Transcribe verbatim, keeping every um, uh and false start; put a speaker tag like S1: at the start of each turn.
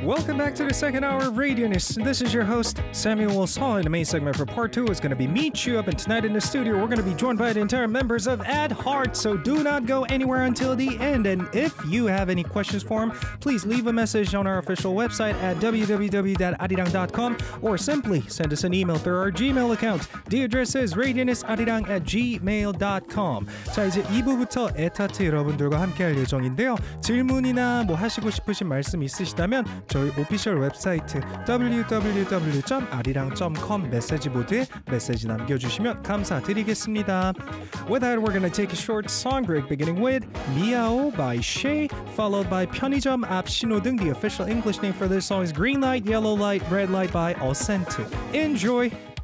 S1: Welcome back to the second hour of Radionist. This is your host, Samuel Saul, and the main segment for part two is going to be Me Chew Up, and tonight in the studio we're going to be joined by the entire members of Ad Heart, so do not go anywhere until the end. And if you have any questions for him, please leave a message on our official website at w w w dot arirang dot com or simply send us an email through our Gmail account. The address is radionistarrirang at gmail dot com. 자, 이제 이 부부터 에타트 여러분들과 함께 할 예정인데요. 질문이나 뭐 하시고 싶으신 말씀 있으시다면 저희 오피셜 웹사이트 w w w dot arirang dot com 메시지 보드에 메시지 남겨주시면 감사드리겠습니다. With that, we're gonna take a short song break beginning with Miao by Shay, followed by 편의점 앞 신호등. The official English name for this song is Green Light, Yellow Light, Red Light by Osentu. Enjoy!